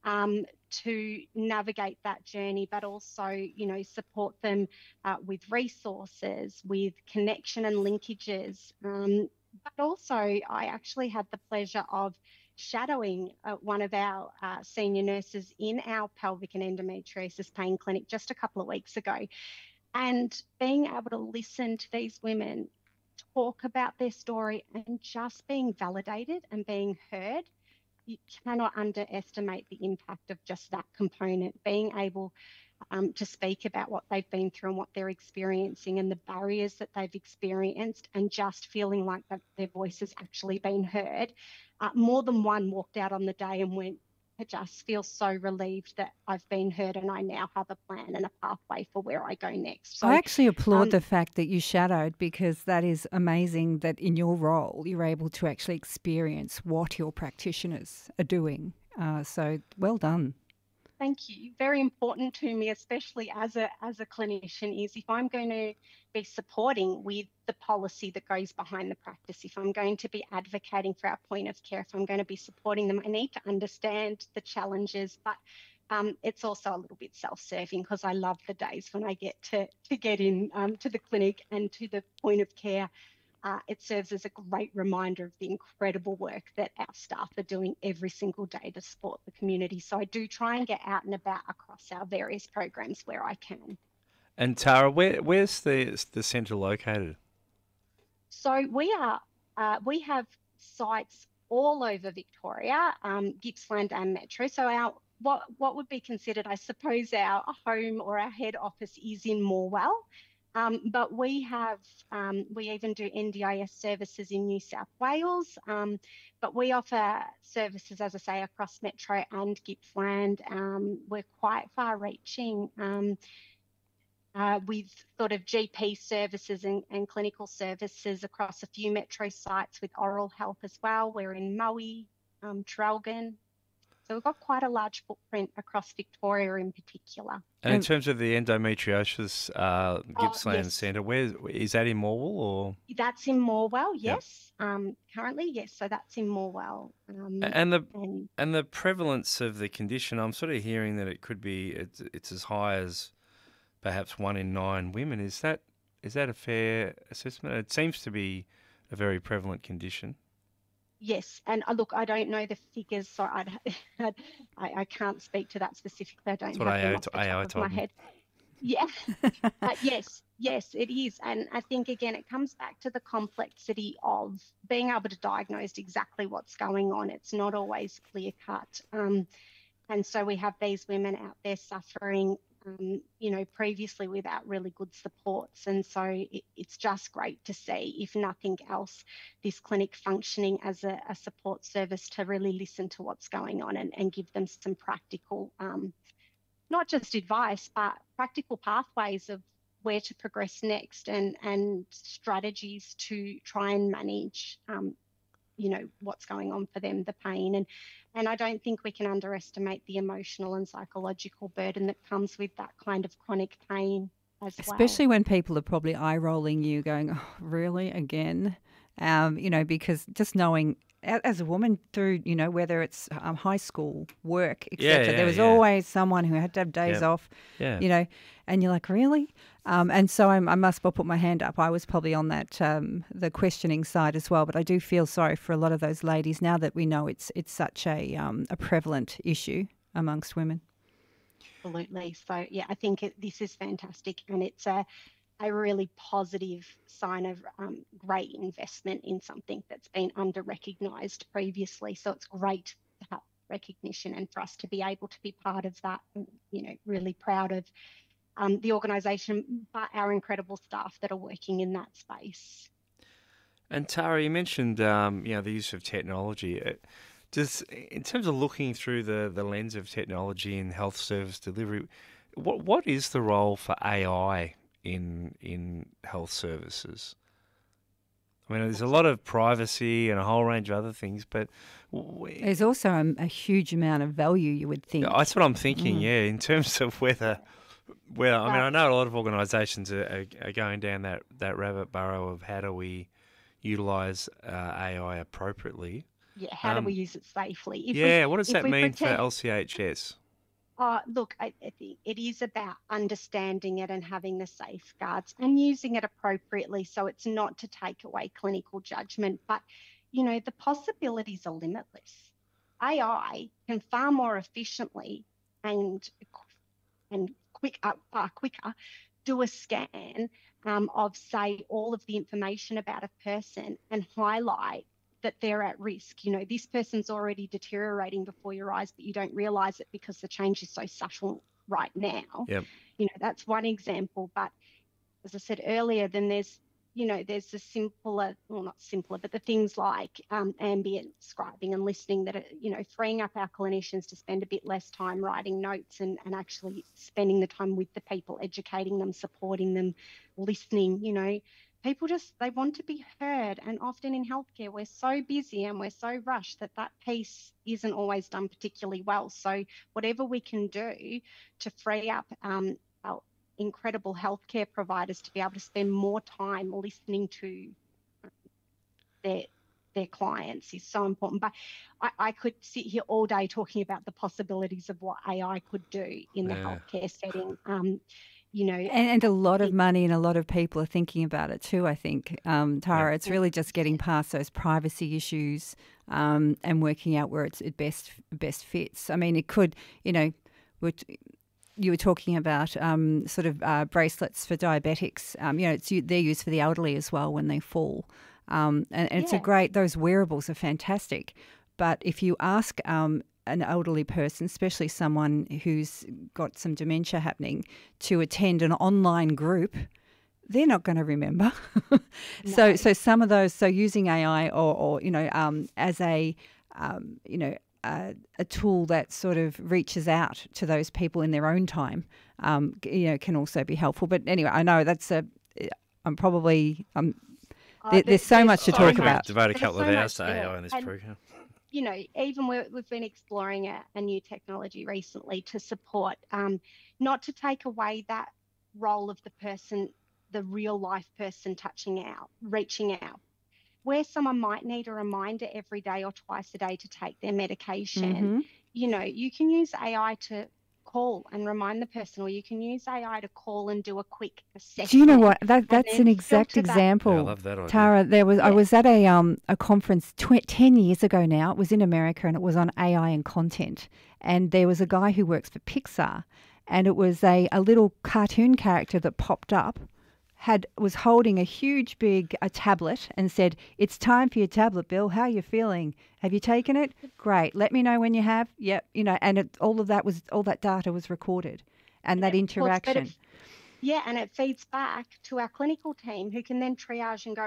to navigate that journey, but also, support them with resources, with connection and linkages. But also, I actually had the pleasure of shadowing one of our senior nurses in our pelvic and endometriosis pain clinic just a couple of weeks ago. And being able to listen to these women talk about their story and just being validated and being heard, you cannot underestimate the impact of just that component, being able to speak about what they've been through and what they're experiencing and the barriers that they've experienced, and just feeling like that their voice has actually been heard. More than one walked out on the day and went, I just feel so relieved that I've been heard and I now have a plan and a pathway for where I go next. I So, actually applaud the fact that you shadowed, because that is amazing that in your role you're able to actually experience what your practitioners are doing. So well done. thank you. Very important to me, especially as a clinician, is if I'm going to be supporting with the policy that goes behind the practice, if I'm going to be advocating for our point of care, if I'm going to be supporting them, I need to understand the challenges. But it's also a little bit self-serving, because I love the days when I get to get in to the clinic and to the point of care. It serves as a great reminder of the incredible work that our staff are doing every single day to support the community. So I do try and get out and about across our various programs where I can. And Tara, where's the centre located? So we have sites all over Victoria, Gippsland and Metro. So our what would be considered, I suppose, our home or our head office is in Morwell. But we even do NDIS services in New South Wales, but we offer services, as I say, across Metro and Gippsland. We're quite far reaching with sort of GP services and clinical services across a few Metro sites, with oral health as well. We're in Moe, Traralgon. So we've got quite a large footprint across Victoria in particular. And in terms of the endometriosis Gippsland yes. Centre, where is that, in Morwell or? That's in Morwell, yes. Yep. Currently, yes. So that's in Morwell. And the prevalence of the condition, I'm sort of hearing that it could be it's as high as perhaps 1 in 9 women. Is that a fair assessment? It seems to be a very prevalent condition. Yes, and look, I don't know the figures, so I can't speak to that specifically. I don't have them off the top of my head. Yeah, yes, it is, and I think again it comes back to the complexity of being able to diagnose exactly what's going on. It's not always clear cut, and so we have these women out there suffering, previously without really good supports. And so it's just great to see, if nothing else, this clinic functioning as a support service to really listen to what's going on and give them some practical, not just advice, but practical pathways of where to progress next, and strategies to try and manage what's going on for them, the pain. And I don't think we can underestimate the emotional and psychological burden that comes with that kind of chronic pain as well. Especially when people are probably eye-rolling you, going, oh, really, again? Because just knowing, as a woman, through, whether it's high school, work, etc., there was always someone who had to have days off, and you're like, really? And so I must well put my hand up. I was probably on that, the questioning side as well, but I do feel sorry for a lot of those ladies now that we know it's such a prevalent issue amongst women. Absolutely. So, yeah, I think this is fantastic, and it's a really positive sign of great investment in something that's been under-recognised previously. So it's great to have recognition and for us to be able to be part of that, really proud of the organisation, but our incredible staff that are working in that space. And Tara, you mentioned the use of technology. In terms of looking through the lens of technology in health service delivery, what is the role for AI in health services? I mean, there's a lot of privacy and a whole range of other things, but there's also a huge amount of value, you would think. That's what I'm thinking, in terms of whether, I mean, I know a lot of organisations are going down that rabbit burrow of how do we utilise AI appropriately. how do we use it safely? What does that mean for LCHS? Look, I think it is about understanding it and having the safeguards and using it appropriately, so it's not to take away clinical judgment. But, the possibilities are limitless. AI can far more efficiently and far quicker do a scan of, say, all of the information about a person and highlight that they're at risk. This person's already deteriorating before your eyes, but you don't realize it because the change is so subtle right now. Yep. That's one example. But as I said earlier, then there's the simpler, well, not simpler, but the things like ambient scribing and listening that are, freeing up our clinicians to spend a bit less time writing notes and actually spending the time with the people, educating them, supporting them, listening. People they want to be heard. And often in healthcare, we're so busy and we're so rushed that piece isn't always done particularly well. So whatever we can do to free up our incredible healthcare providers to be able to spend more time listening to their clients is so important. But I could sit here all day talking about the possibilities of what AI could do in the healthcare setting. And a lot of money and a lot of people are thinking about it too, I think, Tara. It's really just getting past those privacy issues and working out where it best fits. I mean, it could, you were talking about sort of bracelets for diabetics. They're used for the elderly as well when they fall. And it's those wearables are fantastic. But if you ask an elderly person, especially someone who's got some dementia happening, to attend an online group, they're not going to remember. So some of those, using AI or as a tool that sort of reaches out to those people in their own time, can also be helpful. But anyway, I know there's so much to talk about. Devote a couple of hours to AI in this program. Even we've been exploring a new technology recently to support, not to take away that role of the person, the real life person reaching out. Where someone might need a reminder every day or twice a day to take their medication, you can use AI to call and remind the person, or you can use AI to call and do a quick assessment. Do you know what? That's an exact example. Yeah, I love that idea. Tara, I was at a conference 10 years ago now. It was in America and it was on AI and content. And there was a guy who works for Pixar, and it was a little cartoon character that popped up, was holding a huge big tablet and said, "It's time for your tablet, Bill. How are you feeling? Have you taken it? Great. Let me know when you have." Yep. And all that data was recorded, and that interaction. And it feeds back to our clinical team, who can then triage and go,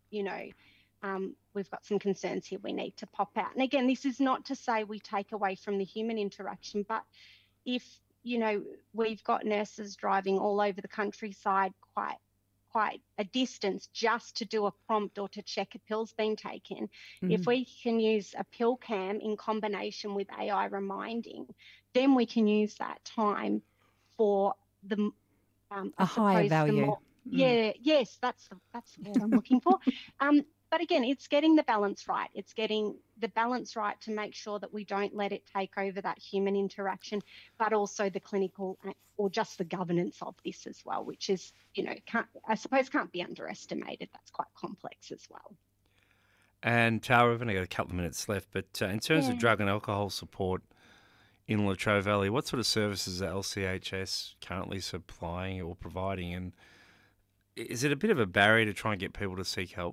we've got some concerns here. We need to pop out. And again, this is not to say we take away from the human interaction, but if we've got nurses driving all over the countryside quite a distance just to do a prompt or to check a pill's been taken. If we can use a pill cam in combination with AI reminding, then we can use that time for the a higher value. Yes, that's the word I'm looking for. But again, it's getting the balance right. It's getting the balance right to make sure that we don't let it take over that human interaction, but also the clinical or just the governance of this as well, which is, can't be underestimated. That's quite complex as well. And Tara, we've only got a couple of minutes left, but in terms of drug and alcohol support in Latrobe Valley, what sort of services are LCHS currently supplying or providing? And is it a bit of a barrier to try and get people to seek help?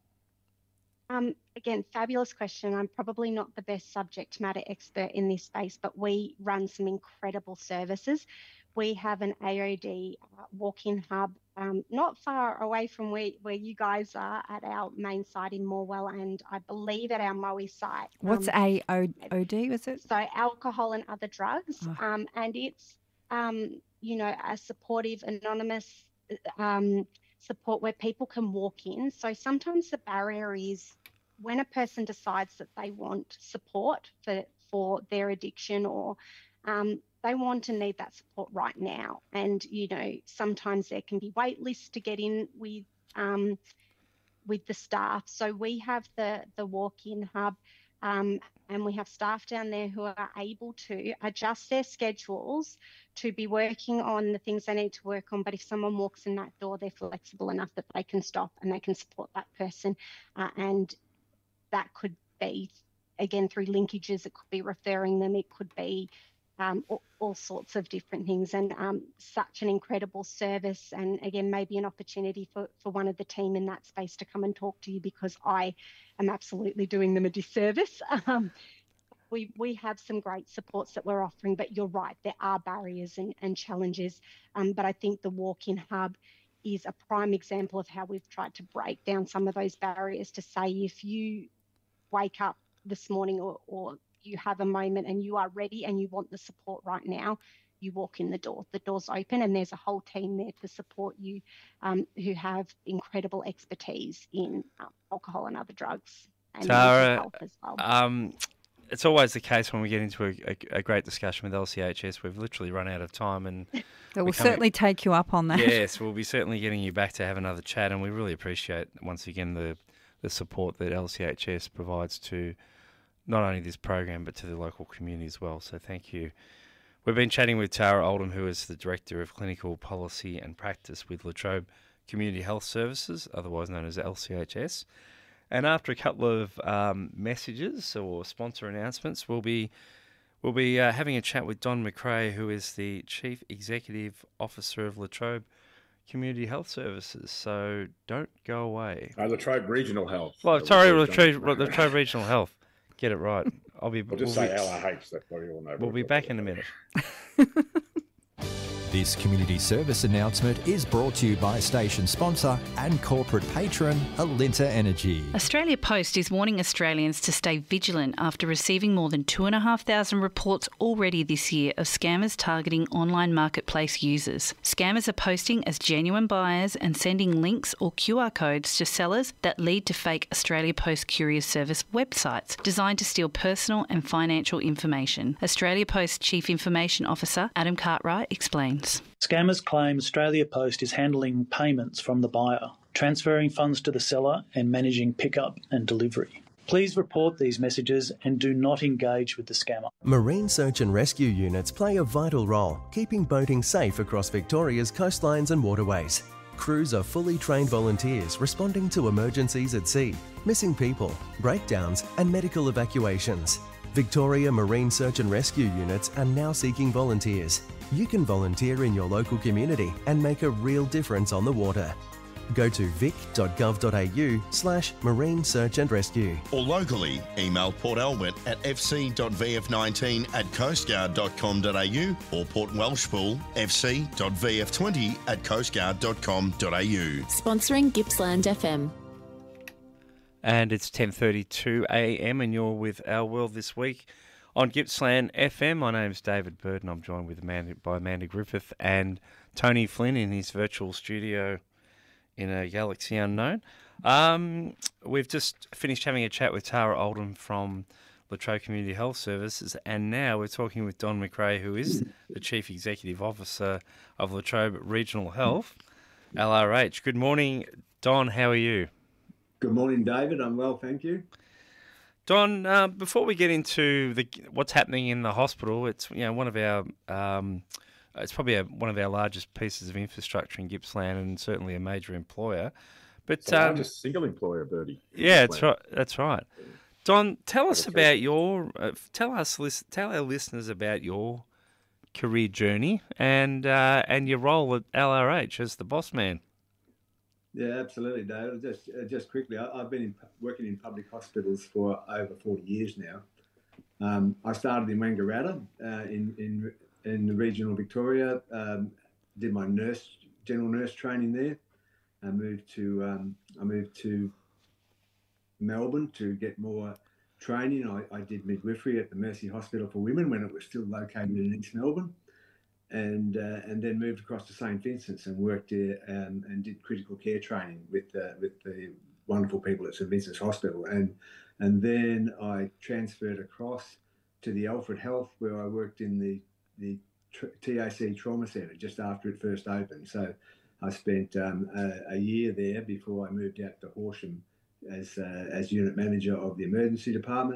Again, fabulous question. I'm probably not the best subject matter expert in this space, but we run some incredible services. We have an AOD walk-in hub not far away from where you guys are at our main site in Morwell, and I believe at our Moe site. What's AOD, was it? So alcohol and other drugs. And it's, a supportive, anonymous support where people can walk in. So sometimes the barrier is when a person decides that they want support for their addiction, or they want and need that support right now. And, sometimes there can be wait lists to get in with the staff. So we have the walk-in hub. and we have staff down there who are able to adjust their schedules to be working on the things they need to work on. But if someone walks in that door, they're flexible enough that they can stop and they can support that person. And that could be, again, through linkages, it could be referring them, it could be all sorts of different things, and such an incredible service. And again, maybe an opportunity for one of the team in that space to come and talk to you, because I am absolutely doing them a disservice. We have some great supports that we're offering, but you're right, there are barriers and challenges. But I think the walk-in hub is a prime example of how we've tried to break down some of those barriers to say, if you wake up this morning or you have a moment and you are ready and you want the support right now, you walk in the door. The door's open and there's a whole team there to support you, who have incredible expertise in alcohol and other drugs. And Tara, health as well. It's always the case when we get into a great discussion with LCHS. We've literally run out of time, and we'll certainly take you up on that. Yes, we'll be certainly getting you back to have another chat, and we really appreciate once again the support that LCHS provides to not only this program but to the local community as well. So thank you. We've been chatting with Tara Oldham, who is the Director of Clinical Policy and Practice with Latrobe Community Health Services, otherwise known as LCHS. And after a couple of messages or sponsor announcements, we'll be having a chat with Don McRae, who is the Chief Executive Officer of Latrobe Community Health Services. So don't go away. Latrobe Regional Health. Well, sorry, Latrobe Regional Health. Get it right. I'll just say LRH. That's what you all know. We'll be back in a minute. This community service announcement is brought to you by station sponsor and corporate patron Alinta Energy. Australia Post is warning Australians to stay vigilant after receiving more than 2,500 reports already this year of scammers targeting online marketplace users. Scammers are posting as genuine buyers and sending links or QR codes to sellers that lead to fake Australia Post Courier Service websites designed to steal personal and financial information. Australia Post Chief Information Officer Adam Cartwright explains. Scammers claim Australia Post is handling payments from the buyer, transferring funds to the seller and managing pickup and delivery. Please report these messages and do not engage with the scammer. Marine search and rescue units play a vital role, keeping boating safe across Victoria's coastlines and waterways. Crews are fully trained volunteers responding to emergencies at sea, missing people, breakdowns and medical evacuations. Victoria Marine Search and Rescue units are now seeking volunteers. You can volunteer in your local community and make a real difference on the water. Go to vic.gov.au/marine search and rescue. Or locally, email Port Albert at fc.vf19@coastguard.com.au or Port Welshpool fc.vf20@coastguard.com.au. Sponsoring Gippsland FM. And it's 10:32 a.m. and you're with Our World This Week on Gippsland FM. My name's David Bird and I'm joined by Amanda Griffith and Tony Flynn in his virtual studio in a galaxy unknown. We've just finished having a chat with Tara Oldham from Latrobe Community Health Services, and now we're talking with Don McRae, who is the Chief Executive Officer of Latrobe Regional Health, LRH. Good morning, Don. How are you? Good morning, David. I'm well, thank you. Don, before we get into what's happening in the hospital, it's one of our it's probably one of our largest pieces of infrastructure in Gippsland, and certainly a major employer. But the largest single employer, Birdie. Yeah, that's right. That's right. Don, tell us about tell our listeners about your career journey and your role at LRH as the boss man. Yeah, absolutely, David. Just quickly, I've been working in public hospitals for over 40 years now. I started in Wangaratta in the regional Victoria. Did my general nurse training there. I moved to Melbourne to get more training. I did midwifery at the Mercy Hospital for Women when it was still located in East Melbourne. And then moved across to St Vincent's and worked there and did critical care training with the wonderful people at St Vincent's Hospital. And then I transferred across to the Alfred Health, where I worked in the TAC Trauma Centre just after it first opened. So I spent a year there before I moved out to Horsham as unit manager of the emergency department.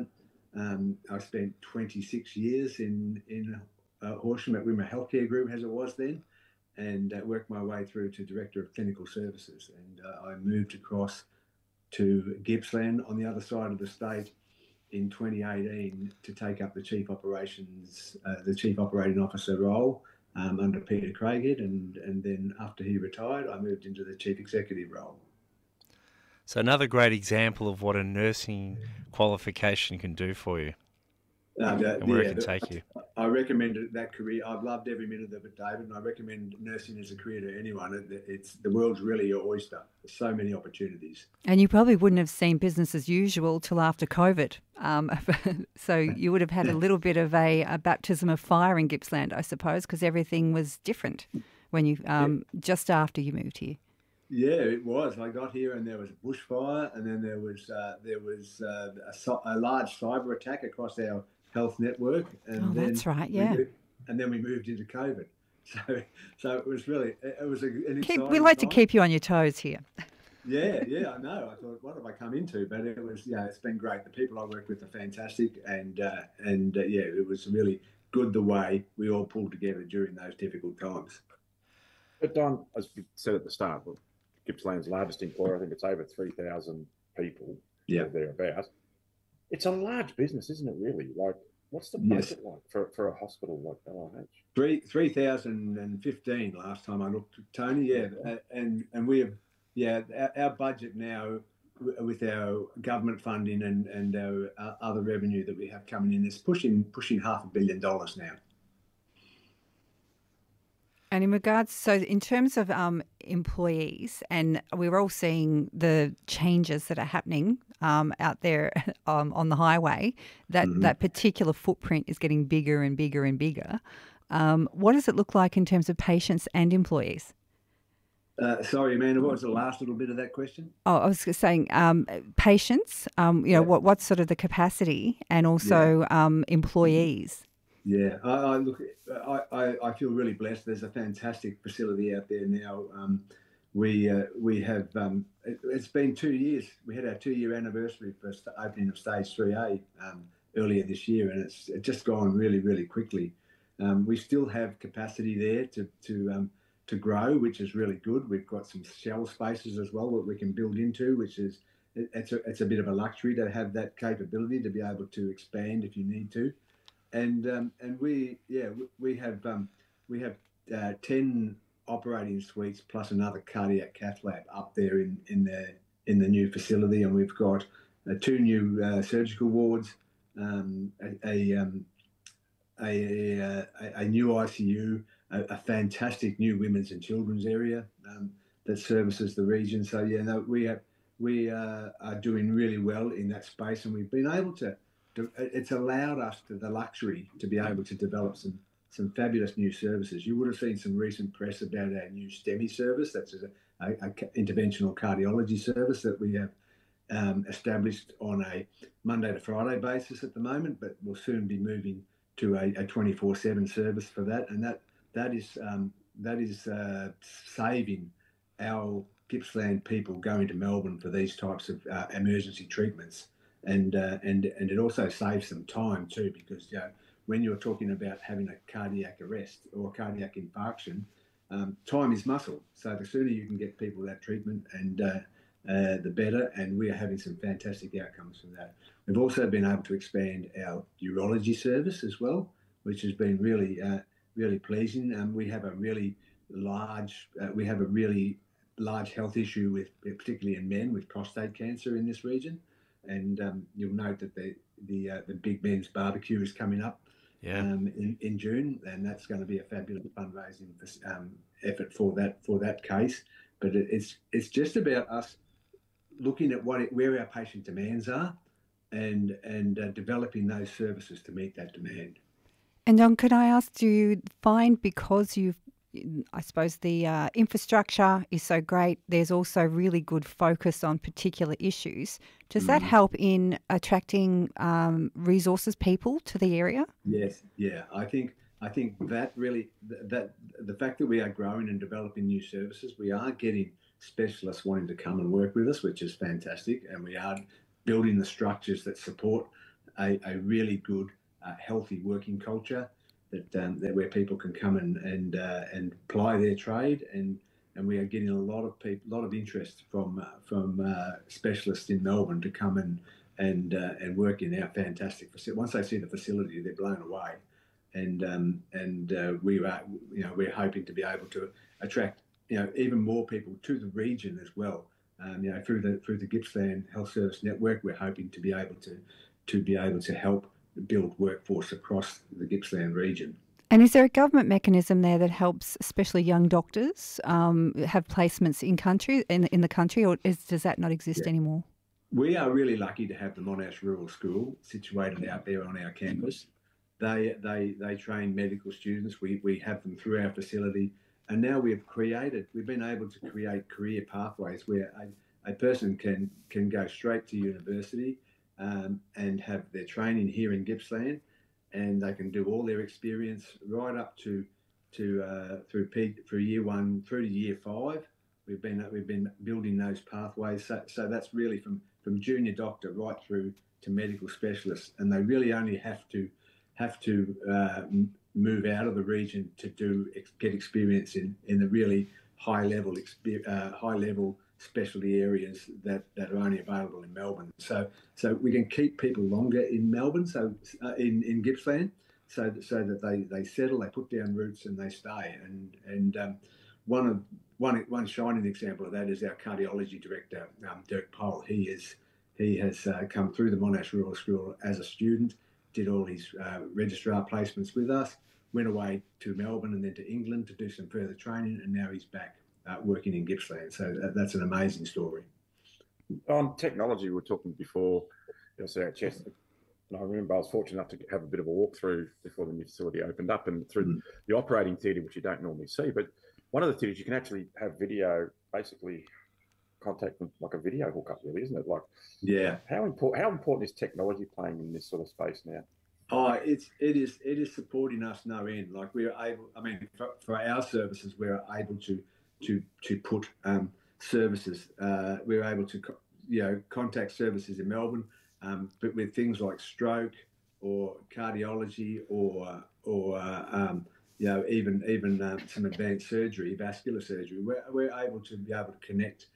I spent 26 years in Horsham at Wimmera Healthcare Group, as it was then, and worked my way through to Director of Clinical Services. And I moved across to Gippsland on the other side of the state in 2018 to take up the Chief Operating Officer role under Peter Craighead, and then after he retired, I moved into the Chief Executive role. So another great example of what a nursing qualification can do for you, and where it can take you. I recommend that career. I've loved every minute of it, David, and I recommend nursing as a career to anyone. It's the world's really your oyster. There's so many opportunities. And you probably wouldn't have seen business as usual till after COVID. So you would have had a little bit of a baptism of fire in Gippsland, I suppose, because everything was different when you just after you moved here. Yeah, it was. I got here and there was a bushfire, and then there was a large cyber attack across our health network. And that's right, yeah. And then we moved into COVID. So it was really, it was an exciting We like time. to keep you on your toes here. Yeah, I know. I thought, what have I come into? But it was, it's been great. The people I work with are fantastic, and it was really good the way we all pulled together during those difficult times. But Don, as you said at the start, Gippsland's largest employer, I think it's over 3,000 people, thereabouts. It's a large business, isn't it, really? Like, what's the budget like for a hospital like LRH? 3,015 last time I looked, Tony, and we have, our budget now with our government funding and our other revenue that we have coming in is pushing $500 million now. And in regards, so in terms of employees, and we're all seeing the changes that are happening out there on the highway, that particular footprint is getting bigger and bigger and bigger. What does it look like in terms of patients and employees? Sorry, Amanda, what was the last little bit of that question? Oh, I was saying patients, what's sort of the capacity, and also employees. Yeah, I feel really blessed. There's a fantastic facility out there now. We have, it's been 2 years. We had our 2-year anniversary for opening of Stage 3A earlier this year, and it's just gone really, really quickly. We still have capacity there to grow, which is really good. We've got some shell spaces as well that we can build into, which is it's a bit of a luxury to have that capability to be able to expand if you need to. And we have 10 operating suites plus another cardiac cath lab up there in the new facility, and we've got 2 new surgical wards, a new ICU, a fantastic new women's and children's area that services the region. So we are doing really well in that space, and we've been able to. It's allowed us the luxury to be able to develop some fabulous new services. You would have seen some recent press about our new STEMI service. That's a interventional cardiology service that we have established on a Monday to Friday basis at the moment, but we'll soon be moving to a 24/7 service for that. And that is saving our Gippsland people going to Melbourne for these types of emergency treatments. And it also saves some time too, because when you're talking about having a cardiac arrest or cardiac infarction, time is muscle. So the sooner you can get people that treatment, and the better. And we are having some fantastic outcomes from that. We've also been able to expand our urology service as well, which has been really really pleasing. We have a really large health issue with, particularly in men, with prostate cancer in this region. And you'll note that the Big Men's Barbecue is coming up in June, and that's going to be a fabulous fundraising effort for that case. But it's just about us looking at where our patient demands are, and developing those services to meet that demand. And Don, could I ask, do you find, because I suppose the infrastructure is so great, there's also really good focus on particular issues. Does that help in attracting resources, people to the area? Yes, yeah. I think that really, that the fact that we are growing and developing new services, we are getting specialists wanting to come and work with us, which is fantastic, and we are building the structures that support a really good, healthy working culture that where people can come and ply their trade, and we are getting a lot of interest from specialists in Melbourne to come and work in our fantastic facility. Once they see the facility, they're blown away, and we're hoping to be able to attract even more people to the region as well. Through the Gippsland Health Service Network, we're hoping to be able to help build workforce across the Gippsland region. And is there a government mechanism there that helps, especially young doctors, have placements in the country, or does that not exist anymore? We are really lucky to have the Monash Rural School situated out there on our campus. They train medical students. We have them through our facility, and now we've been able to create career pathways where a person can go straight to university and have their training here in Gippsland, and they can do all their experience right up to year 1 through to year 5. We've been building those pathways, so that's really from junior doctor right through to medical specialist, and they really only have to move out of the region to get experience in the really high level specialty areas that are only available in Melbourne. So we can keep people longer in Melbourne, in Gippsland, so that they settle, they put down roots, and they stay. And one shining example of that is our cardiology director, Dirk Pohl. He has come through the Monash Rural School as a student, did all his registrar placements with us, went away to Melbourne and then to England to do some further training, and now he's back working in Gippsland. So that's an amazing story. On technology, we were talking before, our chest. And I remember I was fortunate enough to have a bit of a walkthrough before the new facility opened up, and through the operating theatre, which you don't normally see. But one of the theatres, you can actually have video, basically contact them like a video hookup, really, isn't it? Like, yeah. How important is technology playing in this sort of space now? Oh, it is supporting us no end. Like, we're able, for our services, we're able to put services. We're able to contact services in Melbourne, but with things like stroke or cardiology or even some advanced surgery, vascular surgery, we're able to connect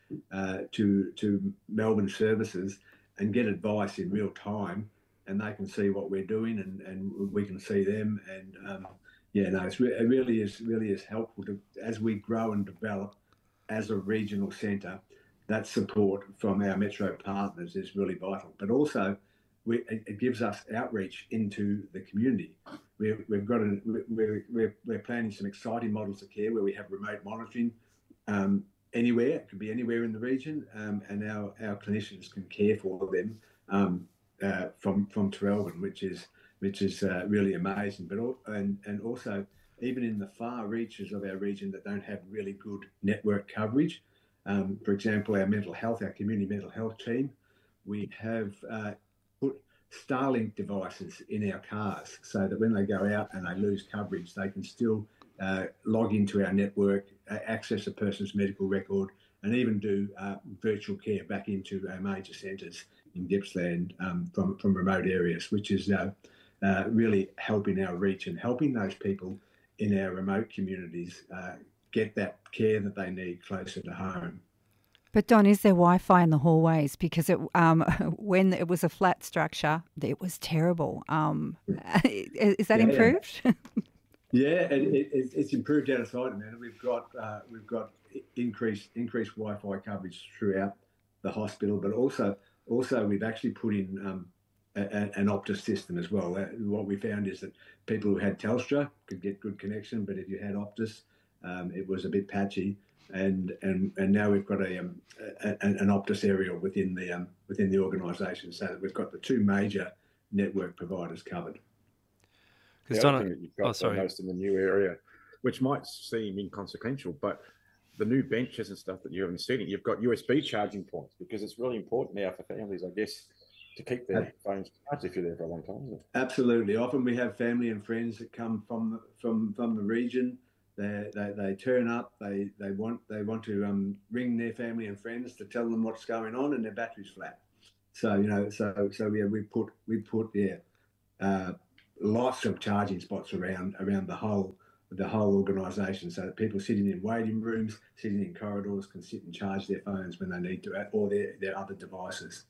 to Melbourne services and get advice in real time, and they can see what we're doing, and we can see them. And it really is helpful as we grow and develop as a regional centre. That support from our metro partners is really vital, but also it gives us outreach into the community. We're planning some exciting models of care where we have remote monitoring anywhere. It could be anywhere in the region, and our clinicians can care for them from Traralgon, which is really amazing. But also even in the far reaches of our region that don't have really good network coverage. For example, our community mental health team, we have put Starlink devices in our cars so that when they go out and they lose coverage, they can still log into our network, access a person's medical record, and even do virtual care back into our major centres in Gippsland from remote areas, which is really helping our reach and helping those people in our remote communities get that care that they need closer to home. But Don, is there Wi-Fi in the hallways? Because when it was a flat structure, it was terrible. Is that improved? Yeah, it's improved out of sight, man. We've got increased Wi-Fi coverage throughout the hospital, but also we've actually put in an Optus system as well. What we found is that people who had Telstra could get good connection, but if you had Optus, it was a bit patchy. And now we've got an Optus area within the organisation, so that we've got the two major network providers covered. The other thing that you've got most in the new area, which might seem inconsequential, but the new benches and stuff that you haven't seen, you've got USB charging points, because it's really important now for families, I guess, to keep their phones charged if you're there for a long time, isn't it? Absolutely. Often we have family and friends that come from the region. They turn up. They want to ring their family and friends to tell them what's going on, and their battery's flat. So we put lots of charging spots around the whole organisation, so that people sitting in waiting rooms, sitting in corridors, can sit and charge their phones when they need to, or their other devices.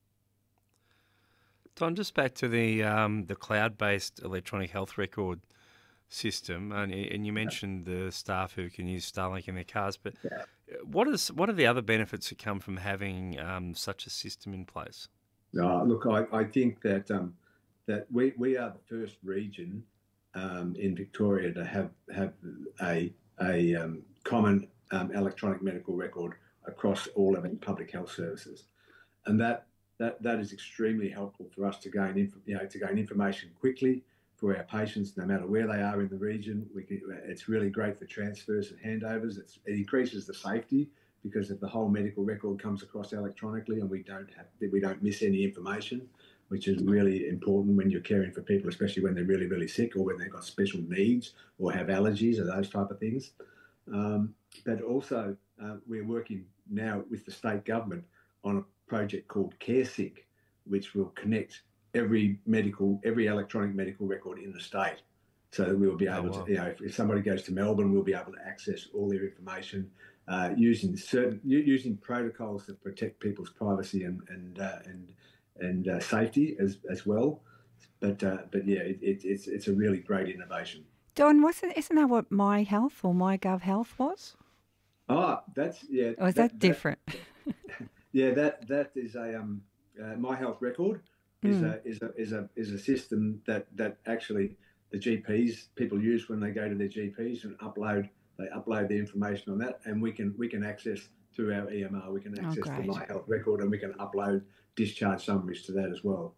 Don, just back to the cloud-based electronic health record system, and you mentioned the staff who can use Starlink in their cars, but what are the other benefits that come from having such a system in place? Look, I think that that we are the first region in Victoria to have a common electronic medical record across all of our public health services, and that is extremely helpful for us to gain information quickly for our patients, no matter where they are in the region. It's really great for transfers and handovers. It increases the safety, because if the whole medical record comes across electronically and we don't miss any information, which is really important when you're caring for people, especially when they're really, really sick, or when they've got special needs or have allergies or those type of things. But also, we're working now with the state government on a project called CareSync, which will connect every electronic medical record in the state, so that we'll be able to, if somebody goes to Melbourne, we'll be able to access all their information using protocols that protect people's privacy and safety as well. But yeah, it's a really great innovation. Don, isn't that what My Health or MyGov Health was? Oh, that's Or is that different? That is a My Health record is a system that actually the GPs people use when they go to their GPs and upload the information on that, and we can access through our EMR. We can access the My Health record, and we can upload discharge summaries to that as well.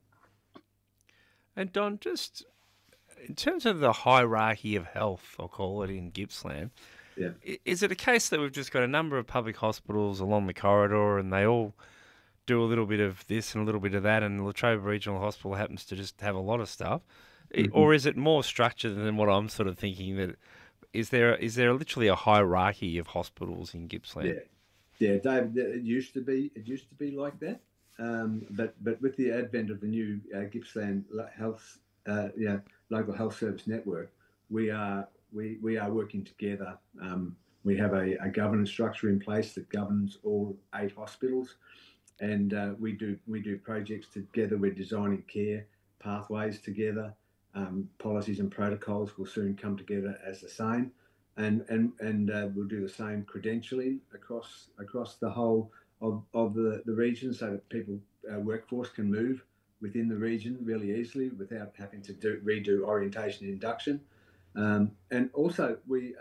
And Don, just in terms of the hierarchy of health, I'll call it, in Gippsland, is it a case that we've just got a number of public hospitals along the corridor and they all do a little bit of this and a little bit of that, and Latrobe Regional Hospital happens to just have a lot of stuff? Mm-hmm. Or is it more structured than what I'm sort of thinking? That is there literally a hierarchy of hospitals in Gippsland? Yeah, David, it used to be like that. But with the advent of the new Gippsland Health, local health service network, we are working together. We have a governance structure in place that governs all 8 hospitals, and we do projects together. We're designing care pathways together. Policies and protocols will soon come together as the same, and we'll do the same credentially across the whole of the region, so that people, workforce, can move within the region really easily without having to redo orientation and induction. And also we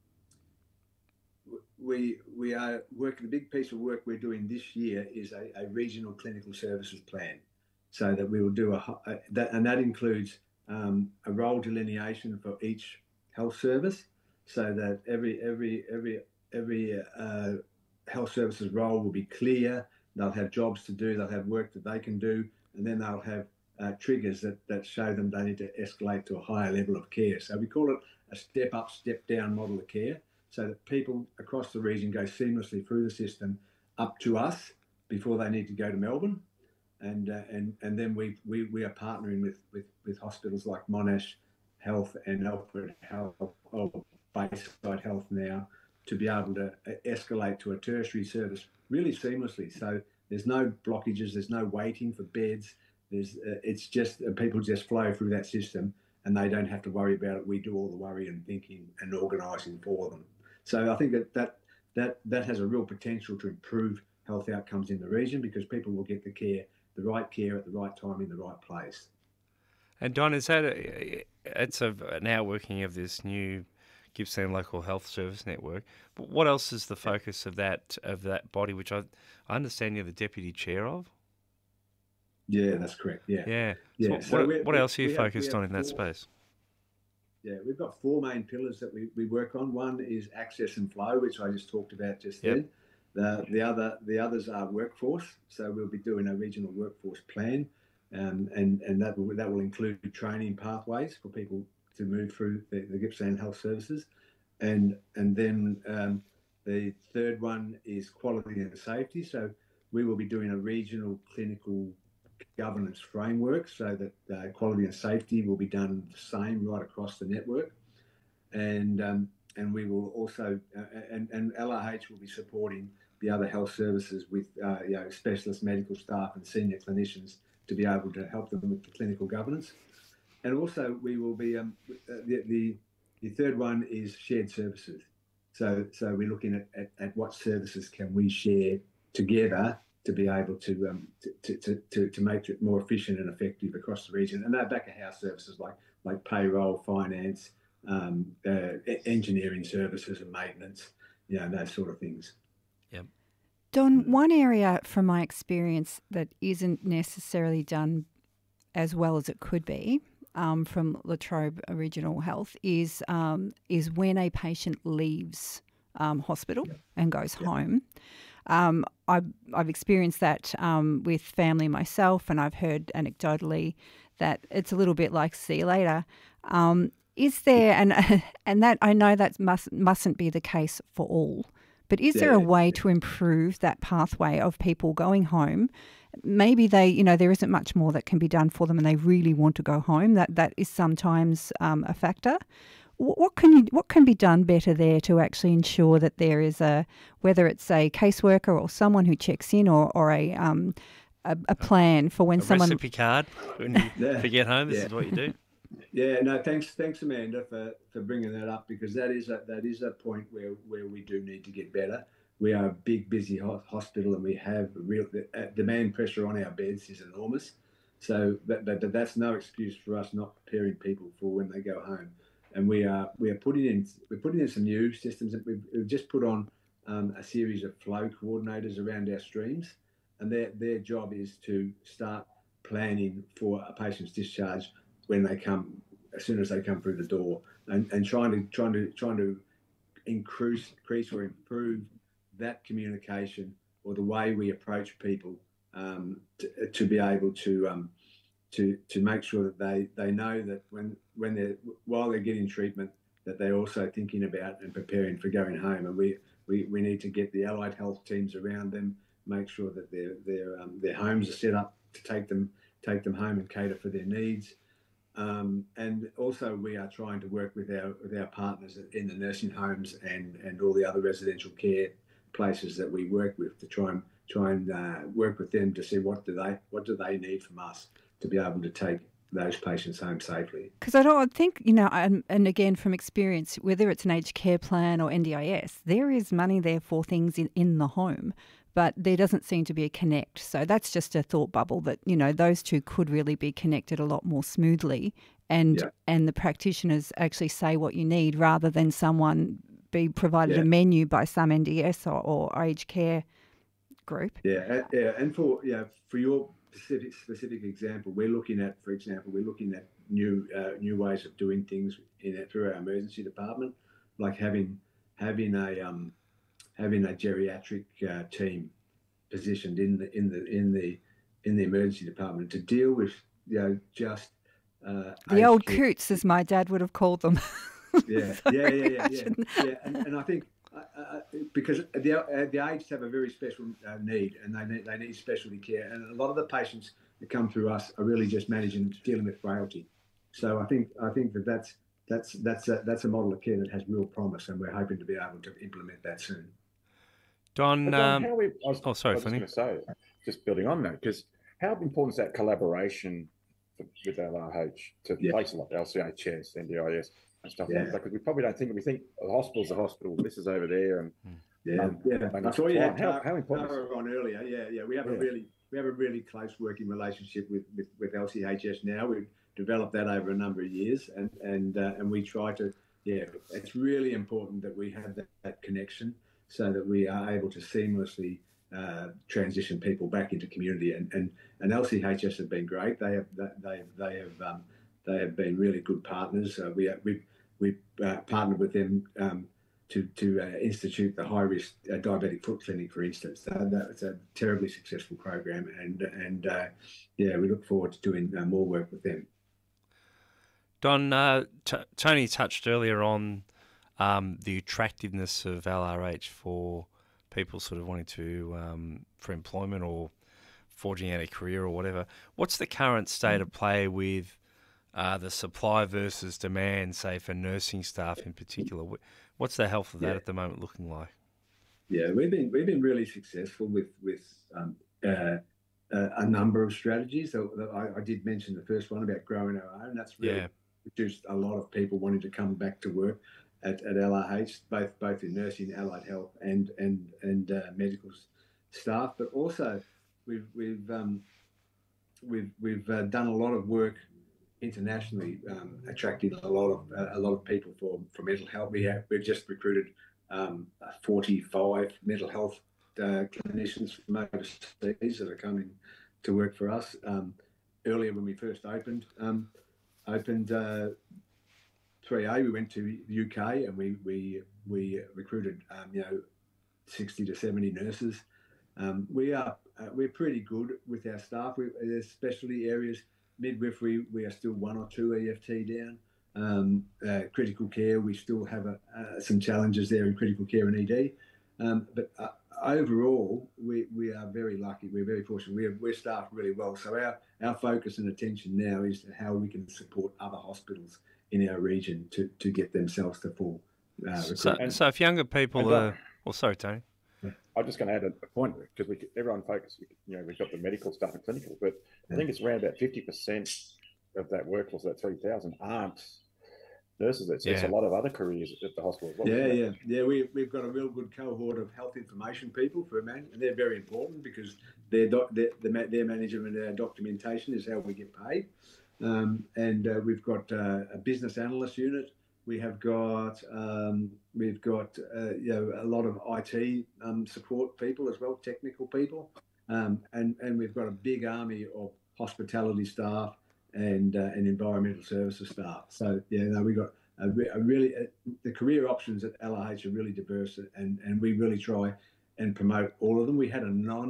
are working. The big piece of work we're doing this year is a regional clinical services plan, so that we will do that includes a role delineation for each health service, so that every health services role will be clear. They'll have jobs to do, they'll have work that they can do, and then they'll have triggers that show them they need to escalate to a higher level of care. So we call it a step up, step down model of care, so that people across the region go seamlessly through the system up to us before they need to go to Melbourne. And then we are partnering with hospitals like Monash Health and Alfred Health, or Bayside Health now, to be able to escalate to a tertiary service really seamlessly. So there's no blockages, there's no waiting for beds. It's just people just flow through that system, and they don't have to worry about it. We do all the worry and thinking and organising for them. So I think that has a real potential to improve health outcomes in the region, because people will get the right care at the right time in the right place. And Don, is that it's an outworking of this new Gippsland Local Health Service Network? But what else is the focus of that body, which I understand you're the deputy chair of? Yeah, that's correct. Yeah. So what else are you focused on in that space? Yeah, we've got 4 main pillars that we work on. One is access and flow, which I just talked about just then. The others are workforce. So we'll be doing a regional workforce plan, and that will include training pathways for people to move through the Gippsland Health Services, and then the third one is quality and safety. So we will be doing a regional clinical governance framework so that quality and safety will be done the same right across the network. And we will also, and LRH will be supporting the other health services with specialist medical staff and senior clinicians to be able to help them with the clinical governance. And also we will be, the third one is shared services. So we're looking at what services can we share together to be able to make it more efficient and effective across the region. And they're back of house services like payroll, finance, engineering services and maintenance, those sort of things. Yep. Don, one area from my experience that isn't necessarily done as well as it could be from La Trobe Regional Health is when a patient leaves hospital and goes home. I've experienced that with family myself, and I've heard anecdotally that it's a little bit like see you later. Is there, and that I know that mustn't be the case for all, but is there a way to improve that pathway of people going home? Maybe they, there isn't much more that can be done for them and they really want to go home. That is sometimes a factor. What can be done better there to actually ensure that there is whether it's a caseworker or someone who checks in or a plan for when someone... recipe card when you get home, this is what you do. Yeah, no, thanks, Amanda, for bringing that up, because that is a point where we do need to get better. We are a big, busy hospital, and we have real demand pressure on our beds is enormous. So, but that's no excuse for us not preparing people for when they go home. And we're putting in some new systems. We've just put on a series of flow coordinators around our streams, and their job is to start planning for a patient's discharge when they come, as soon as they come through the door, and trying to increase or improve that communication or the way we approach people to be able to make sure that they know that while they're getting treatment, that they're also thinking about and preparing for going home. And we need to get the allied health teams around them, make sure that their homes are set up to take them home and cater for their needs. And also we are trying to work with our partners in the nursing homes and all the other residential care places that we work with to try and work with them to see what do they need from us to be able to take those patients home safely. Because I think, and again from experience, whether it's an aged care plan or NDIS, there is money there for things in the home, but there doesn't seem to be a connect. So that's just a thought bubble that, those two could really be connected a lot more smoothly and the practitioners actually say what you need rather than someone be provided a menu by some NDS or aged care group. And for your specific example, we're looking at new ways of doing things through our emergency department, like having a geriatric team positioned in the emergency department to deal with just the old coots, as my dad would have called them. And I think because the aged have a very special need, and they need specialty care, and a lot of the patients that come through us are really just dealing with frailty. So I think that's a model of care that has real promise, and we're hoping to be able to implement that soon. Don, sorry, I was going to say, just building on that, because how important is that collaboration with LRH to places like LCHS, NDIS, and stuff like that? Because we probably don't think, we think the hospital's a hospital, this is over there, and I saw you had how important on earlier. We have a really close working relationship with LCHS now. We've developed that over a number of years, and we try to. It's really important that we have that connection so that we are able to seamlessly transition people back into community. And LCHS have been great. They have been really good partners. We partnered with them to institute the high risk diabetic foot clinic, for instance. That's a terribly successful program, and we look forward to doing more work with them. Don, Tony touched earlier on the attractiveness of LRH for people sort of wanting to for employment or forging out a career or whatever. What's the current state of play with the supply versus demand, say for nursing staff in particular? What's the health of that at the moment looking like? Yeah, we've been really successful with a number of strategies. So I did mention the first one about growing our own. That's really produced a lot of people wanting to come back to work at LRH, both in nursing, allied health, and medical staff. But also, we've done a lot of work internationally, attracting a lot of people for mental health. We've just recruited 45 mental health clinicians from overseas that are coming to work for us. Earlier, when we first opened 3A, we went to the UK and we recruited 60 to 70 nurses. We're pretty good with our staff. There's specialty areas. Midwifery, we are still 1 or 2 EFT down. Critical care, we still have some challenges there in critical care and ED. But overall, we are very lucky. We're very fortunate. We're staffed really well. So our focus and attention now is how we can support other hospitals in our region to get themselves to full recruitment. So if younger people are... Well, sorry, Tony. I'm just going to add a point, because everyone focuses, we've got the medical stuff and clinical, but I think it's around about 50% of that workforce, that 3,000, aren't nurses. It's a lot of other careers at the hospital as well. Yeah. We've got a real good cohort of health information people and they're very important because their management and our documentation is how we get paid. And we've got a business analyst unit. We have got a lot of IT support people as well, technical people, and we've got a big army of hospitality staff and environmental services staff. So we've got the career options at LRH are really diverse, and we really try and promote all of them. We had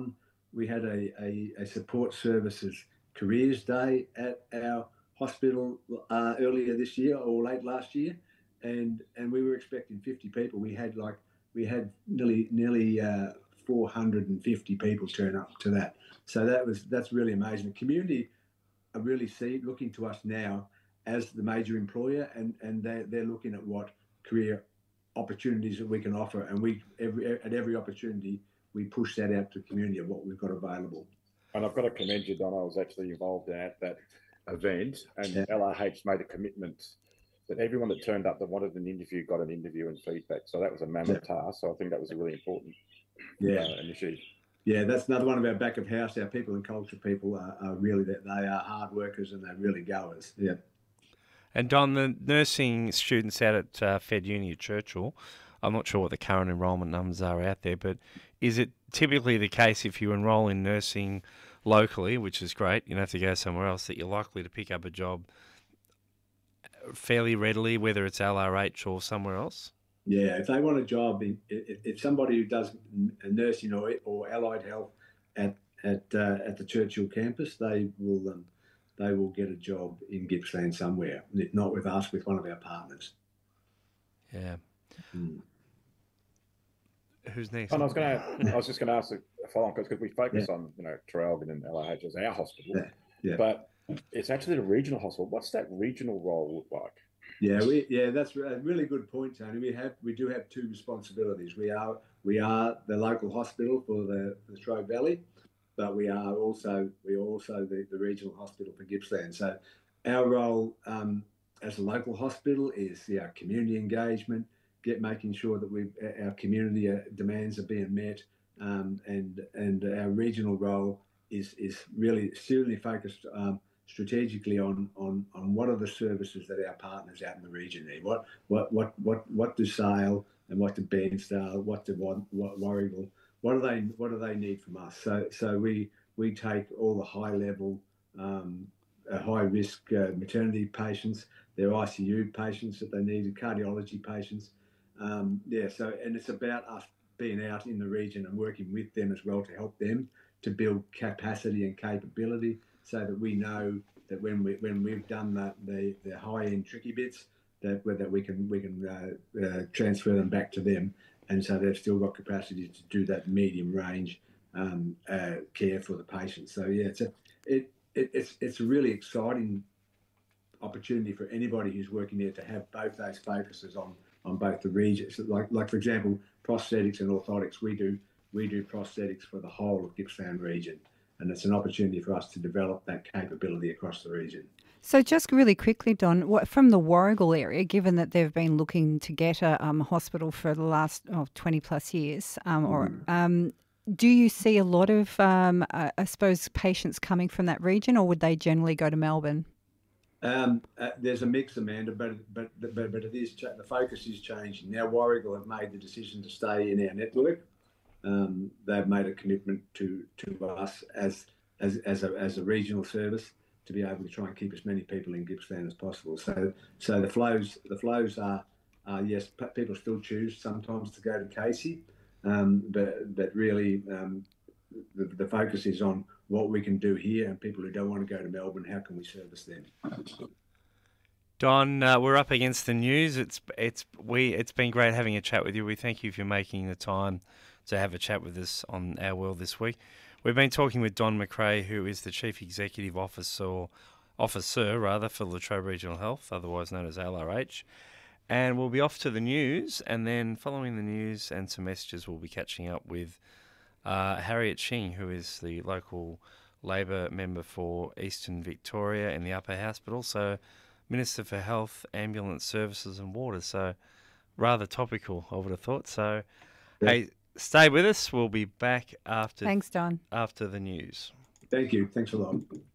a support services careers day at our hospital earlier this year or late last year, and we were expecting 50 people. We had nearly 450 people turn up to that. So that's really amazing. The community are really looking to us now as the major employer, and they're looking at what career opportunities that we can offer, and at every opportunity we push that out to the community of what we've got available. And I've got to commend you, Don. I was actually involved at that event, and LRH made a commitment that everyone that turned up that wanted an interview got an interview and feedback. So that was a mammoth task. So I think that was a really important initiative. Yeah, that's another one of our back of house. Our people and culture people are really that. They are hard workers and they're really goers. Yeah. And Don, the nursing students out at Fed Uni at Churchill, I'm not sure what the current enrolment numbers are out there, but is it typically the case if you enrol in nursing locally, which is great, you don't have to go somewhere else, that you're likely to pick up a job fairly readily, whether it's LRH or somewhere else? Yeah, if they want a job, if somebody who does nursing or allied health at the Churchill campus, they will get a job in Gippsland somewhere. If not with us, with one of our partners. Yeah. Who's next? And I was just going to ask a follow-on, because we focus on Traralgon and LRH as our hospital, but it's actually the regional hospital. What's that regional role look like? Yeah, that's a really good point, Tony. We do have two responsibilities. We are the local hospital for the Latrobe Valley, but we are also the regional hospital for Gippsland. So our role as a local hospital is community engagement, making sure that our community demands are being met, and our regional role is really certainly focused strategically on what are the services that our partners out in the region need. What do Sale and what do Bairnsdale, what do Warragul, what do they need from us? So we take all the high level, high risk maternity patients, their ICU patients that they need, cardiology patients. And it's about us being out in the region and working with them as well to help them to build capacity and capability, so that we know that when we've done the high end tricky bits, that we can transfer them back to them and so they've still got capacity to do that medium range care for the patient. So yeah, it's a really exciting opportunity for anybody who's working there to have both those focuses on both the regions. Like for example, prosthetics and orthotics, we do prosthetics for the whole of Gippsland region, and it's an opportunity for us to develop that capability across the region. So just really quickly, Don, from the Warragul area, given that they've been looking to get a hospital for the last 20 plus years, do you see a lot of, I suppose, patients coming from that region, or would they generally go to Melbourne? There's a mix, Amanda, but it is the focus is changing. Now Warragul have made the decision to stay in our network. They've made a commitment to us as a regional service to be able to try and keep as many people in Gippsland as possible. So the flows are yes, people still choose sometimes to go to Casey, but really the focus is on what we can do here, and people who don't want to go to Melbourne, how can we service them? Don, we're up against the news. It's been great having a chat with you. We thank you for making the time to have a chat with us on Our World this week. We've been talking with Don McRae, who is the Chief Executive Officer for Latrobe Regional Health, otherwise known as LRH. And we'll be off to the news, and then following the news and some messages, we'll be catching up with Harriet Shing, who is the local Labor member for Eastern Victoria in the Upper House, but also Minister for Health, Ambulance Services and Water. So rather topical, I would have thought. So, Hey, stay with us. We'll be back after. Thanks, Don. After the news. Thank you. Thanks a lot.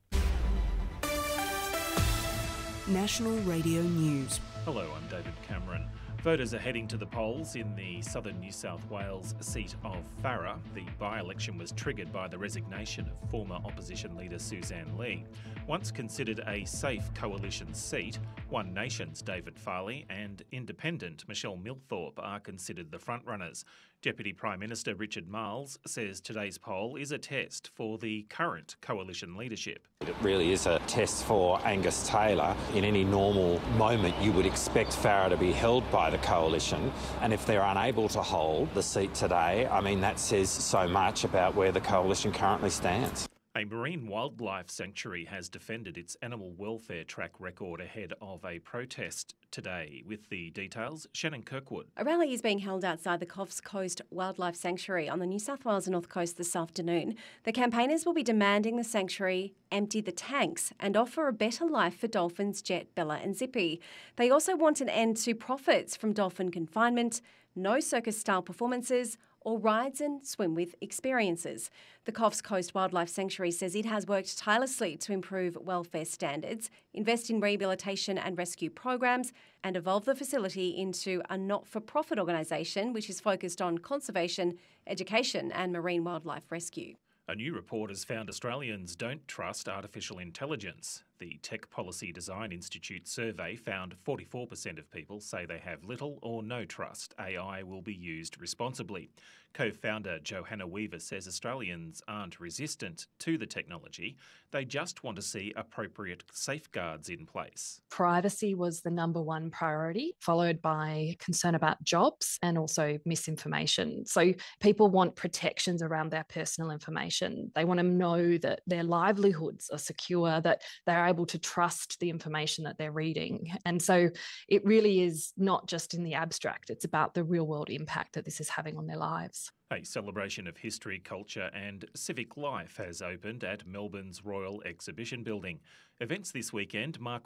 National Radio News. Hello, I'm David Cameron. Voters are heading to the polls in the southern New South Wales seat of Farrer. The by-election was triggered by the resignation of former opposition leader Suzanne Lee. Once considered a safe coalition seat, One Nation's David Farley and independent Michelle Milthorpe are considered the frontrunners. Deputy Prime Minister Richard Marles says today's poll is a test for the current coalition leadership. It really is a test for Angus Taylor. In any normal moment, you would expect Farrer to be held by the coalition, and if they're unable to hold the seat today, I mean, that says so much about where the coalition currently stands. A marine wildlife sanctuary has defended its animal welfare track record ahead of a protest today. With the details, Shannon Kirkwood. A rally is being held outside the Coffs Coast Wildlife Sanctuary on the New South Wales North Coast this afternoon. The campaigners will be demanding the sanctuary empty the tanks and offer a better life for dolphins Jet, Bella and Zippy. They also want an end to profits from dolphin confinement, no circus-style performances, or rides and swim-with experiences. The Coffs Coast Wildlife Sanctuary says it has worked tirelessly to improve welfare standards, invest in rehabilitation and rescue programs, and evolve the facility into a not-for-profit organisation which is focused on conservation, education and marine wildlife rescue. A new report has found Australians don't trust artificial intelligence. The Tech Policy Design Institute survey found 44% of people say they have little or no trust AI will be used responsibly. Co-founder Johanna Weaver says Australians aren't resistant to the technology. They just want to see appropriate safeguards in place. Privacy was the number one priority, followed by concern about jobs and also misinformation. So people want protections around their personal information. They want to know that their livelihoods are secure, that they're able to trust the information that they're reading. And so it really is not just in the abstract, it's about the real world impact that this is having on their lives. A celebration of history, culture and civic life has opened at Melbourne's Royal Exhibition Building. Events this weekend mark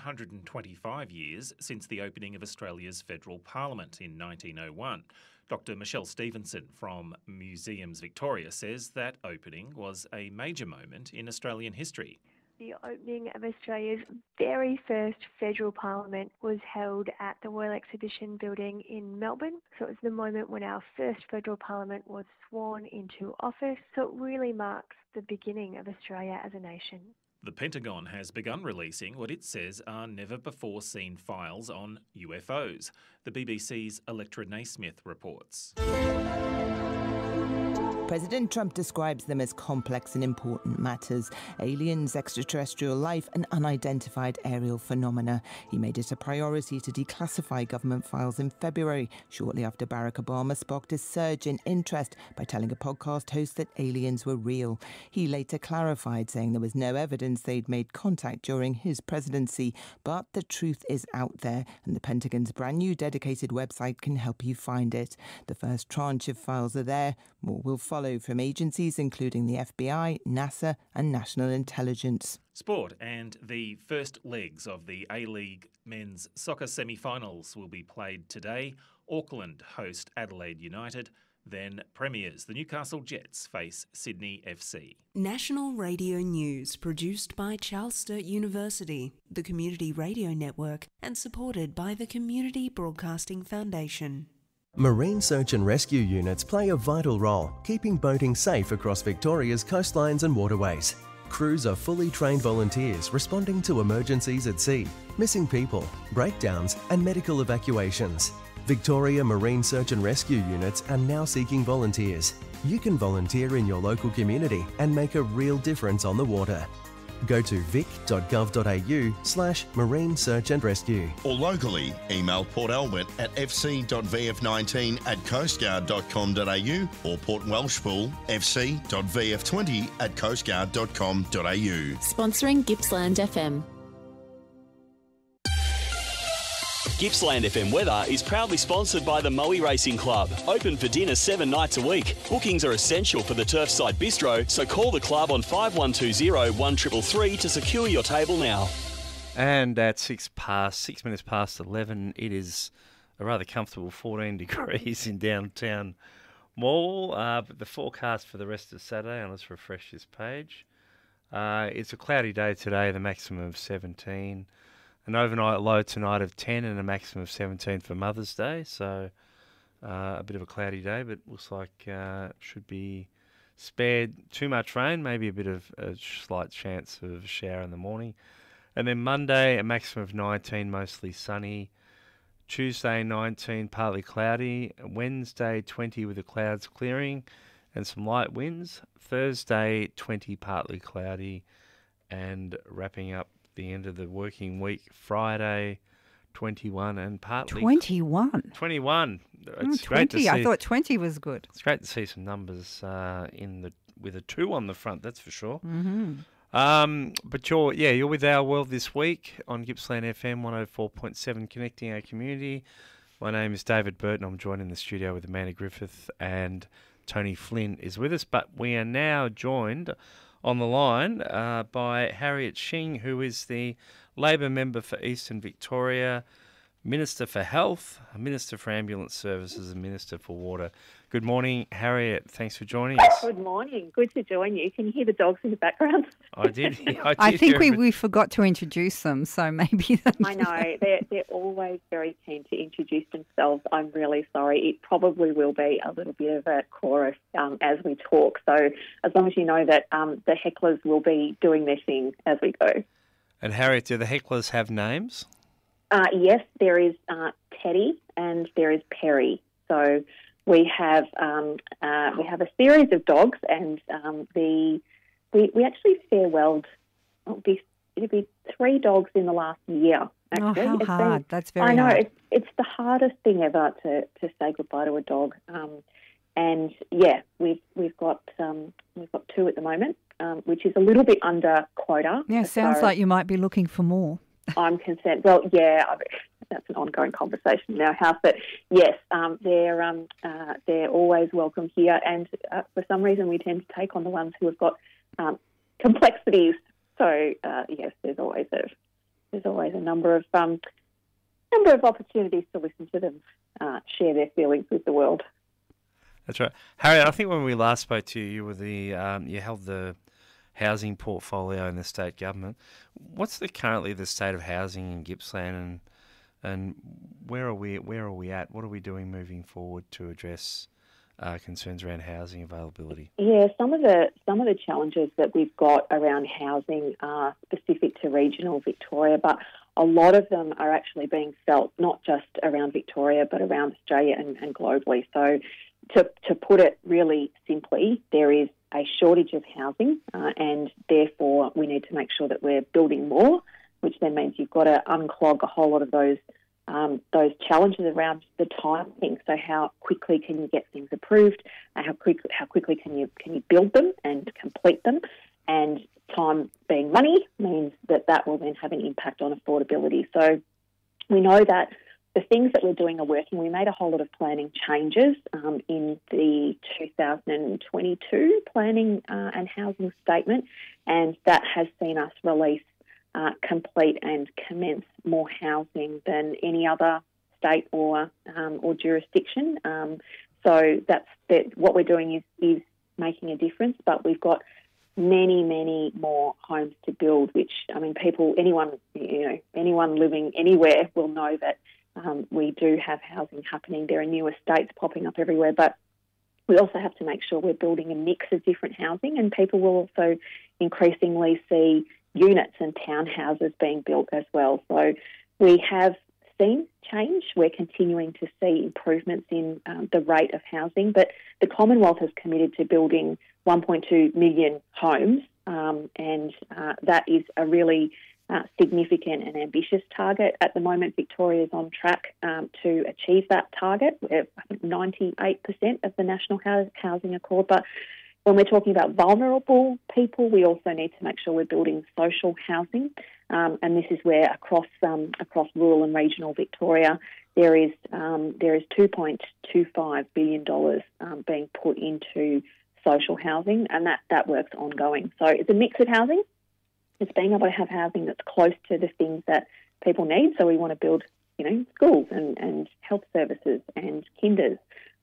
125 years since the opening of Australia's Federal Parliament in 1901. Dr Michelle Stevenson from Museums Victoria says that opening was a major moment in Australian history. The opening of Australia's very first federal parliament was held at the Royal Exhibition Building in Melbourne. So it was the moment when our first federal parliament was sworn into office. So it really marks the beginning of Australia as a nation. The Pentagon has begun releasing what it says are never-before-seen files on UFOs. The BBC's Electra Naismith reports. President Trump describes them as complex and important matters: aliens, extraterrestrial life and unidentified aerial phenomena. He made it a priority to declassify government files in February, shortly after Barack Obama sparked a surge in interest by telling a podcast host that aliens were real. He later clarified, saying there was no evidence they'd made contact during his presidency. But the truth is out there, and the Pentagon's brand new dedicated website can help you find it. The first tranche of files are there. More will follow from agencies including the FBI, NASA and National Intelligence. Sport, and the first legs of the A-League men's soccer semi-finals will be played today. Auckland host Adelaide United. Then Premiers, the Newcastle Jets, face Sydney FC. National Radio News, produced by Charles Sturt University, the Community Radio Network, and supported by the Community Broadcasting Foundation. Marine search and rescue units play a vital role, keeping boating safe across Victoria's coastlines and waterways. Crews are fully trained volunteers responding to emergencies at sea, missing people, breakdowns and medical evacuations. Victoria Marine Search and Rescue units are now seeking volunteers. You can volunteer in your local community and make a real difference on the water. Go to vic.gov.au/marine search and rescue. Or locally, email Port Albert at fc.vf19@coastguard.com.au or Port Welshpool fc.vf20@coastguard.com.au. Sponsoring Gippsland FM. Gippsland FM weather is proudly sponsored by the Moe Racing Club. Open for dinner 7 nights a week. Bookings are essential for the Turfside Bistro, so call the club on 5120 1333 to secure your table now. And at 6 minutes past 11, it is a rather comfortable 14 degrees in downtown Mall. But the forecast for the rest of Saturday, and let's refresh this page. It's a cloudy day today, the maximum of 17. An overnight low tonight of 10 and a maximum of 17 for Mother's Day. So a bit of a cloudy day, but looks like should be spared too much rain, maybe a bit of a slight chance of a shower in the morning. And then Monday, a maximum of 19, mostly sunny. Tuesday, 19, partly cloudy. Wednesday, 20 with the clouds clearing and some light winds. Thursday, 20, partly cloudy. And wrapping up the end of the working week, Friday, 21 and partly... 21? 21. It's 20. great to see. I thought 20 was good. It's great to see some numbers with a 2 on the front, that's for sure. Mm-hmm. But you're with Our World this week on Gippsland FM 104.7, connecting our community. My name is David Burton. I'm joined in the studio with Amanda Griffith, and Tony Flynn is with us. But we are now joined on the line by Harriet Shing, who is the Labor member for Eastern Victoria, Minister for Health, Minister for Ambulance Services and Minister for Water. Good morning, Harriet. Thanks for joining us. Good morning. Good to join you. Can you hear the dogs in the background? I did. I think we forgot to introduce them, so maybe... I know. They're always very keen to introduce themselves. I'm really sorry. It probably will be a little bit of a chorus as we talk. So as long as you know that the hecklers will be doing their thing as we go. And Harriet, do the hecklers have names? Yes, there is Teddy and there is Perry. So we have a series of dogs, and we actually farewelled. It'll be 3 dogs in the last year. Actually, how hard! That's very. I know hard. It's the hardest thing ever to say goodbye to a dog. And yeah, we've got 2 at the moment, which is a little bit under quota. Yeah, sounds like you might be looking for more. I'm concerned. Well, yeah, that's an ongoing conversation in our house. But yes, they're always welcome here, and for some reason we tend to take on the ones who have got complexities. So yes, there's always a number of opportunities to listen to them share their feelings with the world. That's right, Harriet. I think when we last spoke to you, you were you held the housing portfolio in the state government. What's currently the state of housing in Gippsland, and where are we at? What are we doing moving forward to address concerns around housing availability? Yeah, some of the challenges that we've got around housing are specific to regional Victoria, but a lot of them are actually being felt not just around Victoria but around Australia and globally. So to put it really simply, there is a shortage of housing, and therefore we need to make sure that we're building more, which then means you've got to unclog a whole lot of those challenges around the timing. So how quickly can you get things approved? How quickly can you build them and complete them? And time being money means that will then have an impact on affordability. So we know that the things that we're doing are working. We made a whole lot of planning changes in the 2022 planning and housing statement, and that has seen us release, complete and commence more housing than any other state or jurisdiction. So that's what we're doing is making a difference, but we've got many more homes to build, which, I mean, anyone living anywhere will know that we do have housing happening. There are new estates popping up everywhere, but we also have to make sure we're building a mix of different housing, and people will also increasingly see units and townhouses being built as well. So we have seen change. We're continuing to see improvements in the rate of housing, but the Commonwealth has committed to building 1.2 million homes, and that is a really significant and ambitious target. At the moment, Victoria is on track to achieve that target. We're, I think, 98% of the National Housing Accord. But when we're talking about vulnerable people, we also need to make sure we're building social housing, and this is where across rural and regional Victoria there is $2.25 billion being put into social housing, and that work's ongoing. So it's a mix of housing. It's being able to have housing that's close to the things that people need. So we want to build, schools and health services and kinders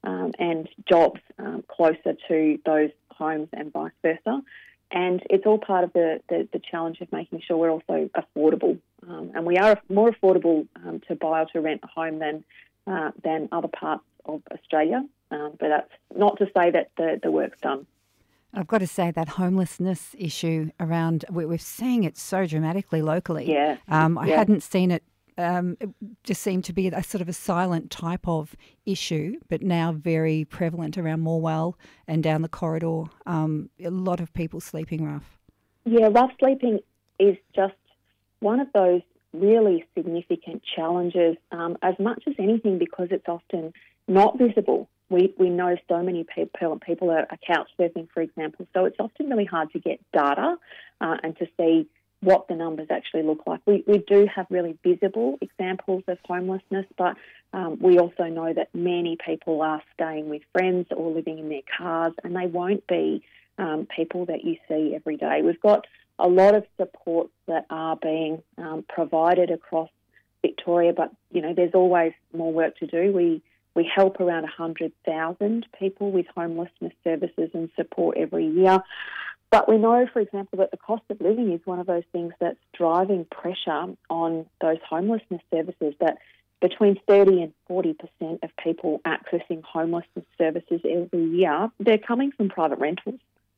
and jobs closer to those homes and vice versa. And it's all part of the challenge of making sure we're also affordable. And we are more affordable to buy or to rent a home than other parts of Australia. But that's not to say that the work's done. I've got to say that homelessness issue around, we're seeing it so dramatically locally. Yeah. I hadn't seen it. It just seemed to be a sort of a silent type of issue, but now very prevalent around Morwell and down the corridor. A lot of people sleeping rough. Yeah, rough sleeping is just one of those really significant challenges, as much as anything, because it's often not visible. We know so many people are couch surfing, for example, so it's often really hard to get data and to see what the numbers actually look like. We do have really visible examples of homelessness, but we also know that many people are staying with friends or living in their cars, and they won't be people that you see every day. We've got a lot of supports that are being provided across Victoria, but there's always more work to do. We help around 100,000 people with homelessness services and support every year. But we know, for example, that the cost of living is one of those things that's driving pressure on those homelessness services, that between 30 and 40% of people accessing homelessness services every year, they're coming from private rentals.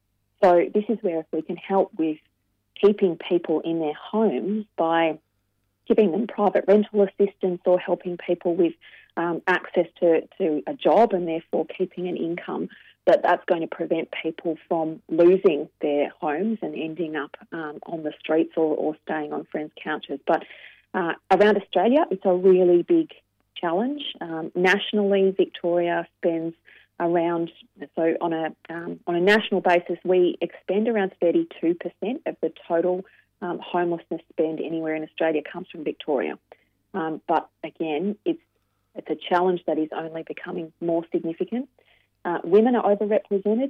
So this is where if we can help with keeping people in their homes by giving them private rental assistance or helping people with access to a job and therefore keeping an income, that's going to prevent people from losing their homes and ending up on the streets or staying on friends' couches. But around Australia, it's a really big challenge. Nationally, Victoria spends around, so on a national basis, we expend around 32% of the total homelessness spend anywhere in Australia comes from Victoria. But again, it's a challenge that is only becoming more significant. Women are overrepresented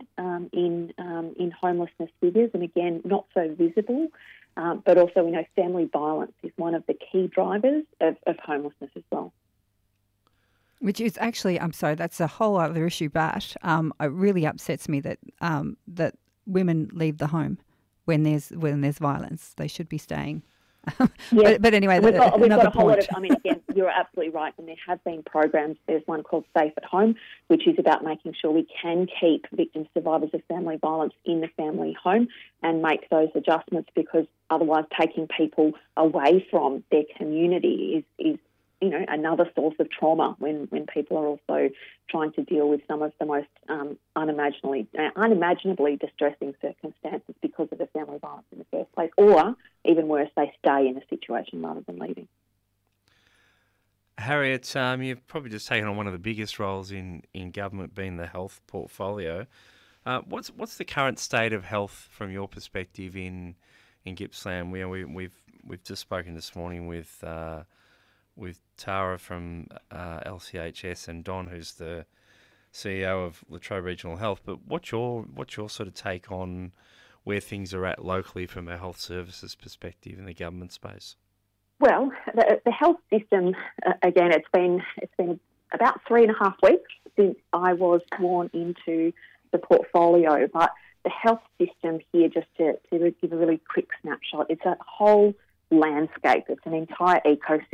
in homelessness figures, and again, not so visible. But also, we know family violence is one of the key drivers of homelessness as well. Which is actually, I'm sorry, that's a whole other issue, but it really upsets me that that women leave the home when there's violence. They should be staying. Yes. But anyway, we've got a whole lot of, again, you're absolutely right, and there have been programs. There's one called Safe at Home, which is about making sure we can keep victims, survivors of family violence in the family home and make those adjustments, because otherwise taking people away from their community is another source of trauma when people are also trying to deal with some of the most unimaginably distressing circumstances because of the family violence in the first place, or even worse, they stay in a situation rather than leaving. Harriet, you've probably just taken on one of the biggest roles in government, being the health portfolio. What's the current state of health from your perspective in Gippsland? We've just spoken this morning with Tara from LCHS and Don, who's the CEO of Latrobe Regional Health. But what's your sort of take on where things are at locally from a health services perspective in the government space? Well, the health system, again, it's been about 3.5 weeks since I was sworn into the portfolio, but the health system here, just to give a really quick snapshot, it's a whole landscape. It's an entire ecosystem